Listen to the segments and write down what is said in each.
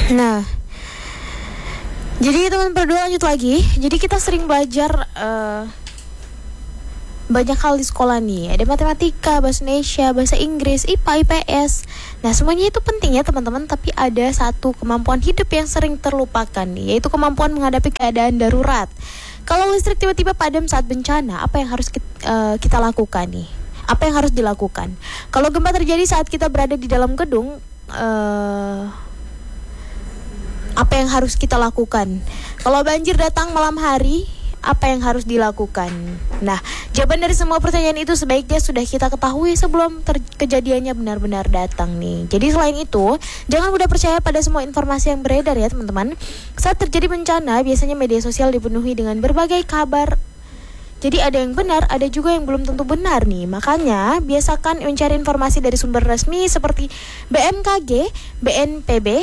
Nah, jadi teman berdua lanjut lagi. Jadi kita sering belajar banyak hal di sekolah nih. Ada matematika, bahasa Indonesia, bahasa Inggris, IPA, IPS. Nah, semuanya itu penting ya teman-teman. Tapi ada satu kemampuan hidup yang sering terlupakan nih, yaitu kemampuan menghadapi keadaan darurat. Kalau listrik tiba-tiba padam saat bencana, apa yang harus kita lakukan nih? Apa yang harus dilakukan? Kalau gempa terjadi saat kita berada di dalam gedung, apa yang harus kita lakukan? Kalau banjir datang malam hari, apa yang harus dilakukan? Nah, jawaban dari semua pertanyaan itu sebaiknya sudah kita ketahui sebelum kejadiannya benar-benar datang nih. Jadi selain itu, jangan mudah percaya pada semua informasi yang beredar ya teman-teman. Saat terjadi bencana, biasanya media sosial dipenuhi dengan berbagai kabar. Jadi ada yang benar, ada juga yang belum tentu benar nih. Makanya biasakan mencari informasi dari sumber resmi seperti BMKG, BNPB,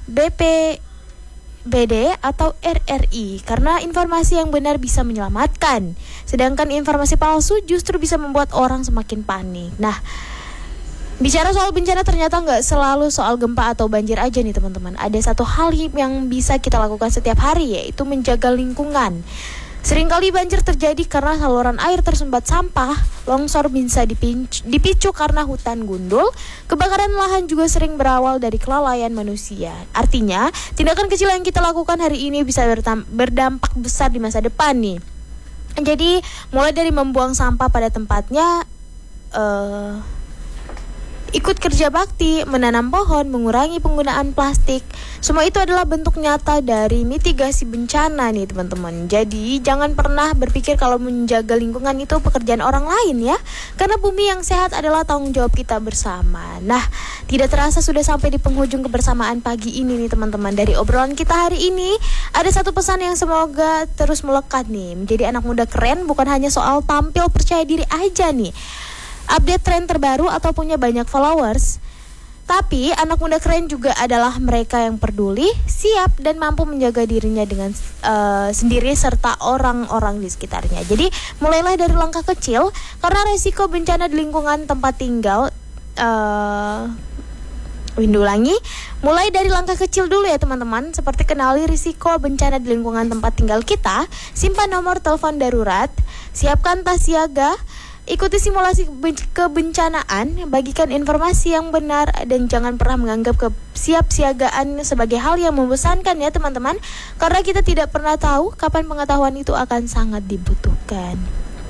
BD atau RRI, karena informasi yang benar bisa menyelamatkan, sedangkan informasi palsu justru bisa membuat orang semakin panik. Nah, bicara soal bencana ternyata nggak selalu soal gempa atau banjir aja nih teman-teman. Ada satu hal yang bisa kita lakukan setiap hari, yaitu menjaga lingkungan. Seringkali banjir terjadi karena saluran air tersumbat sampah, longsor bisa dipicu karena hutan gundul, kebakaran lahan juga sering berawal dari kelalaian manusia. Artinya, tindakan kecil yang kita lakukan hari ini bisa berdampak besar di masa depan nih. Jadi, mulai dari membuang sampah pada tempatnya, ikut kerja bakti, menanam pohon, mengurangi penggunaan plastik. Semua itu adalah bentuk nyata dari mitigasi bencana nih teman-teman. Jadi jangan pernah berpikir kalau menjaga lingkungan itu pekerjaan orang lain ya. Karena bumi yang sehat adalah tanggung jawab kita bersama. Nah, tidak terasa sudah sampai di penghujung kebersamaan pagi ini nih teman-teman. Dari obrolan kita hari ini, ada satu pesan yang semoga terus melekat nih. Menjadi anak muda keren bukan hanya soal tampil percaya diri aja nih, update tren terbaru atau punya banyak followers. Tapi anak muda keren juga adalah mereka yang peduli, siap dan mampu menjaga dirinya dengan sendiri serta orang-orang di sekitarnya. Jadi mulailah dari langkah kecil, karena resiko bencana di lingkungan tempat tinggal mulai dari langkah kecil dulu ya teman-teman. Seperti kenali risiko bencana di lingkungan tempat tinggal kita, simpan nomor telepon darurat, siapkan tas siaga, ikuti simulasi kebencanaan, bagikan informasi yang benar, dan jangan pernah menganggap kesiapsiagaan sebagai hal yang membosankan ya teman-teman. Karena kita tidak pernah tahu kapan pengetahuan itu akan sangat dibutuhkan.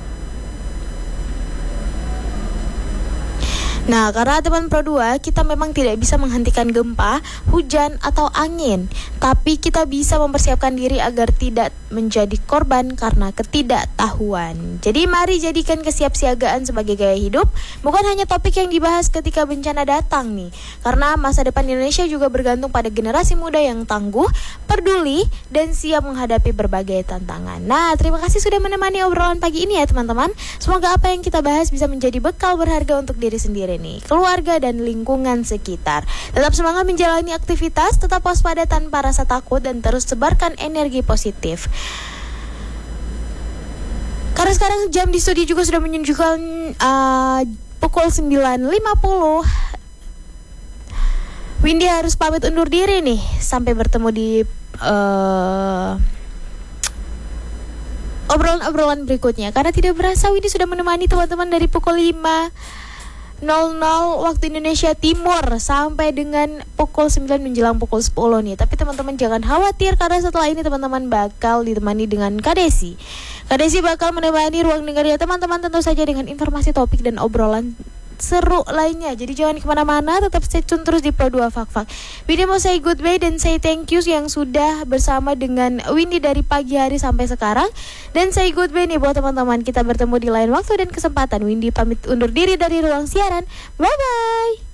Nah, karena teman Pro 2, kita memang tidak bisa menghentikan gempa, hujan, atau angin. Tapi kita bisa mempersiapkan diri agar tidak menjadi korban karena ketidaktahuan. Jadi mari jadikan kesiapsiagaan sebagai gaya hidup, bukan hanya topik yang dibahas ketika bencana datang nih. Karena masa depan Indonesia juga bergantung pada generasi muda yang tangguh, peduli, dan siap menghadapi berbagai tantangan. Nah, terima kasih sudah menemani obrolan pagi ini ya teman-teman. Semoga apa yang kita bahas bisa menjadi bekal berharga untuk diri sendiri nih, keluarga dan lingkungan sekitar. Tetap semangat menjalani aktivitas, tetap waspada tanpa rasa takut, dan terus sebarkan energi positif. Karena sekarang jam di studio juga sudah menunjukkan pukul 9.50. Windy harus pamit undur diri nih. Sampai bertemu di obrolan-obrolan berikutnya. Karena tidak berasa Windy sudah menemani teman-teman dari pukul 5.00 waktu Indonesia Timur sampai dengan pukul 9 menjelang pukul 10 nih. Tapi teman-teman jangan khawatir, karena setelah ini teman-teman bakal ditemani dengan Kak Desi. Kak Desi bakal menemani ruang dengar ya teman-teman, tentu saja dengan informasi, topik, dan obrolan seru lainnya. Jadi jangan kemana-mana, tetap stay tune terus di Pro 2 Fak Fak. Windy mau say goodbye dan say thank you yang sudah bersama dengan Windy dari pagi hari sampai sekarang. Dan say goodbye nih buat teman-teman, kita bertemu di lain waktu dan kesempatan. Windy pamit undur diri dari ruang siaran. Bye bye.